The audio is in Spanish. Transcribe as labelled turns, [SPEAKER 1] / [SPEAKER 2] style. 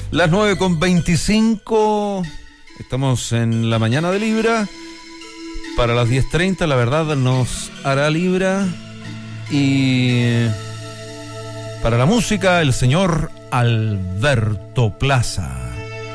[SPEAKER 1] Las 9:25, estamos en la mañana de Libra. Para las 10:30 la verdad nos hará Libra. Y para la música, el señor Alberto Plaza.